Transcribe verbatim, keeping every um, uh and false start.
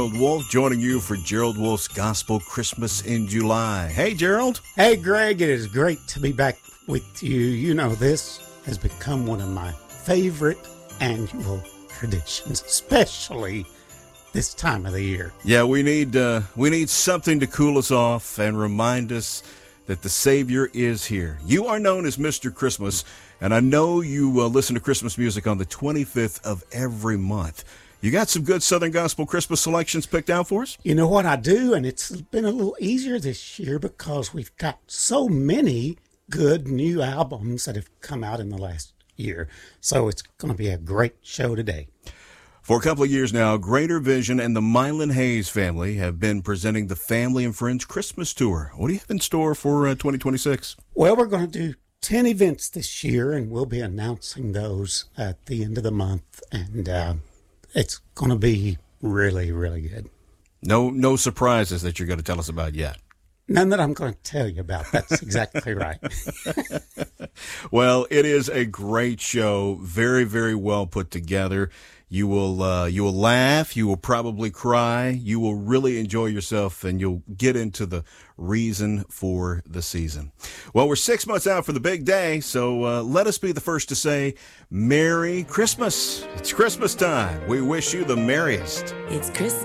Gerald Wolf, joining you for Gerald Wolf's Gospel Christmas in July. Hey, Gerald. Hey, Greg. It is great to be back with you. You know, this has become one of my favorite annual traditions, especially this time of the year. Yeah, we need uh, we need something to cool us off and remind us that the Savior is here. You are known as Mister Christmas, and I know you uh, listen to Christmas music on the twenty-fifth of every month. You got some good Southern Gospel Christmas selections picked out for us? You know what I do, and it's been a little easier this year because we've got so many good new albums that have come out in the last year. So it's going to be a great show today. For a couple of years now, Greater Vision and the Mylan Hayes family have been presenting the Family and Friends Christmas Tour. What do you have in store for uh, twenty twenty-six? Well, we're going to do ten events this year, and we'll be announcing those at the end of the month. And uh, it's going to be really, really good. No, no surprises that you're going to tell us about yet. None that I'm going to tell you about. That's exactly right. Well, it is a great show. Very, very well put together. You will, uh, you will laugh. You will probably cry. You will really enjoy yourself, and you'll get into the reason for the season. Well, we're six months out for the big day, so uh, let us be the first to say Merry Christmas. It's Christmas time. We wish you the merriest. It's Christmas.